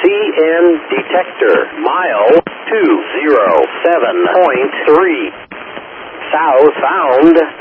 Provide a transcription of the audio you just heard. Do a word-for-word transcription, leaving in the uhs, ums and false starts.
N detector, mile two oh seven point three. Southbound.